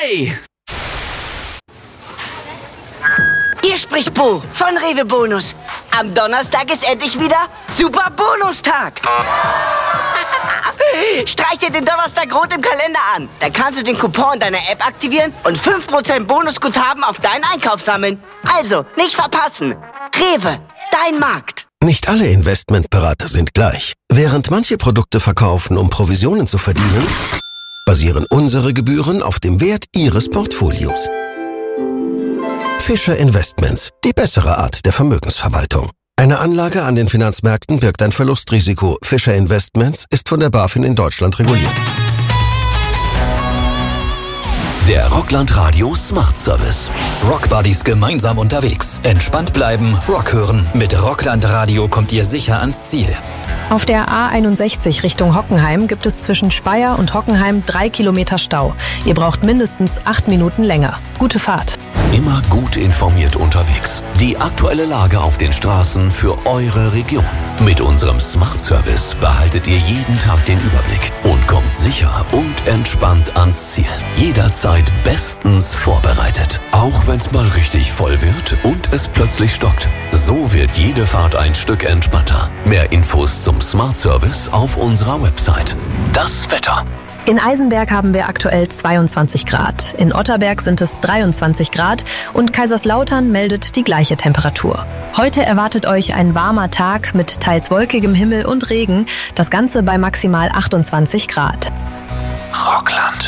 Hey! Hier spricht Bo von Rewe Bonus. Am Donnerstag ist endlich wieder Super Bonustag. Streich dir den Donnerstag rot im Kalender an. Dann kannst du den Coupon deiner App aktivieren und 5% Bonusguthaben auf deinen Einkauf sammeln. Also, nicht verpassen. Rewe, dein Markt. Nicht alle Investmentberater sind gleich. Während manche Produkte verkaufen, um Provisionen zu verdienen, basieren unsere Gebühren auf dem Wert Ihres Portfolios. Fischer Investments, die bessere Art der Vermögensverwaltung. Eine Anlage an den Finanzmärkten birgt ein Verlustrisiko. Fischer Investments ist von der BaFin in Deutschland reguliert. Der Rockland Radio Smart Service. Rockbuddies gemeinsam unterwegs. Entspannt bleiben, Rock hören. Mit Rockland Radio kommt ihr sicher ans Ziel. Auf der A61 Richtung Hockenheim gibt es zwischen Speyer und Hockenheim 3 Kilometer Stau. Ihr braucht mindestens 8 Minuten länger. Gute Fahrt. Immer gut informiert unterwegs. Die aktuelle Lage auf den Straßen für eure Region. Mit unserem Smart Service behaltet ihr jeden Tag den Überblick und kommt sicher und entspannt ans Ziel. Jederzeit bestens vorbereitet. Auch wenn's mal richtig voll wird und es plötzlich stockt. So wird jede Fahrt ein Stück entspannter. Mehr Infos zum Smart Service auf unserer Website. Das Wetter. In Eisenberg haben wir aktuell 22 Grad. In Otterberg sind es 23 Grad und Kaiserslautern meldet die gleiche Temperatur. Heute erwartet euch ein warmer Tag mit teils wolkigem Himmel und Regen. Das Ganze bei maximal 28 Grad. Rockland.